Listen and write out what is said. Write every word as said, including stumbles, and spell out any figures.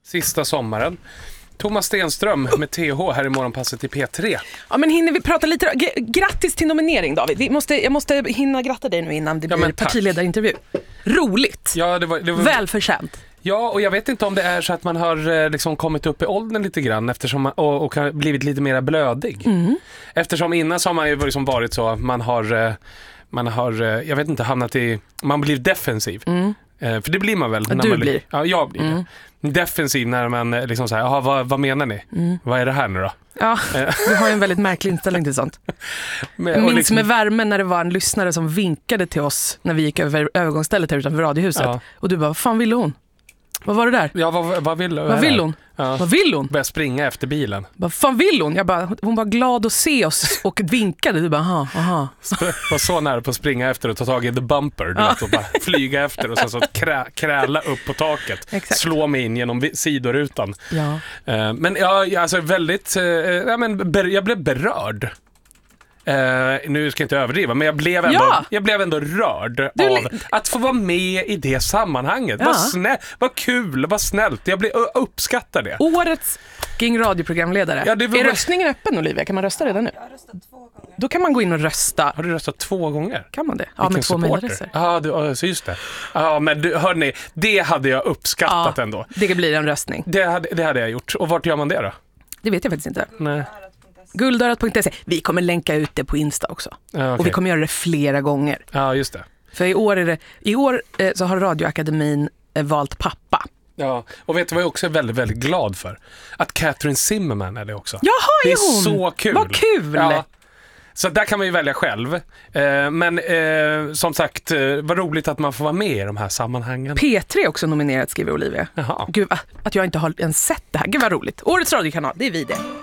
Sista sommaren. Thomas Stenström med T H här i morgonpasset i P tre. Ja, men hinner vi prata lite? G- grattis till nominering, David. Vi måste, jag måste hinna gratta dig nu innan det Ja, blir men tack. partiledarintervju. Roligt. Ja, det var, det var... Välförtjänt. Ja, och jag vet inte om det är så att man har eh, liksom kommit upp i åldern lite grann eftersom man, och, och har blivit lite mer blödig. Mm. Eftersom innan så har man ju liksom varit så, man har, eh, man har, eh, jag vet inte, hamnat i, man blir defensiv. Mm. Eh, för det blir man väl. Ja, när du man blir. Ja, jag blir Mm. det. Defensiv när man eh, liksom säger, jaha, vad, vad menar ni? Mm. Vad är det här nu då? Ja, du har ju en väldigt märklig inställning till sånt. Men, Jag och minns liksom- med värmen när det var en lyssnare som vinkade till oss när vi gick över övergångsstället här utanför radiohuset. Ja. Och du bara, vad fan ville hon? Vad var det där? Ja, vad, vad vill, Vad vill hon? Ja. Vad vill hon? Börja springa efter bilen. Vad fan vill hon? Jag bara, hon var glad att se oss och vinkade. Du bara, aha, aha. Var så nära på att springa efter och ta tag i the bumper. Du Ja. vet, och bara flyga efter och sen så krä, kräla upp på taket. Exakt. Slå mig in genom vi- sidorutan. Ja. Eh, men ja, jag- alltså väldigt, eh, ja, men ber, jag blev berörd. Eh, nu ska jag inte överdriva, men jag blev ändå, Ja. jag blev ändå rörd Du av li- att få vara med i det sammanhanget. Ja. Vad snäll, vad kul, vad snällt. Jag blir, jag uppskattar det. Årets fucking radioprogramledare. Ja, det var Är väl- röstningen öppen, Olivia? Kan man rösta redan nu? Jag har röstat två gånger. Då kan man gå in och rösta. Har du röstat två gånger? Kan man det? Ja, Vilken med två supporter. mejladresser. Ja, du, ja, så just det. Ja, men du, hörni, det hade jag uppskattat Ja, ändå. det blir en röstning. Det hade, det hade jag gjort. Och vart gör man det då? Det vet jag faktiskt inte. Nej. Guldörat punkt se. Vi kommer länka ut det på Insta också. Ja, okej. Och vi kommer göra det flera gånger. Ja, just det. För i år, är det, i år eh, så har Radioakademin eh, valt pappa. Ja, och vet du vad jag också är väldigt, väldigt glad för? Att Catherine Zimmerman är det också. Jaha, Det är är hon? så kul. Vad kul! Ja. Så där kan man ju välja själv. Eh, men eh, som sagt, eh, vad roligt att man får vara med i de här sammanhangen. P tre är också nominerat, skriver Olivia. Jaha. Gud, att jag inte har ens sett det här. Gud vad roligt. Årets radiokanal, det är vi det.